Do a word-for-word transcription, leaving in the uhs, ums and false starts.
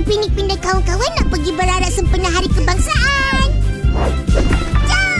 Upin Ipin dan kawan-kawan nak pergi berarak sempena Hari Kebangsaan. Jom!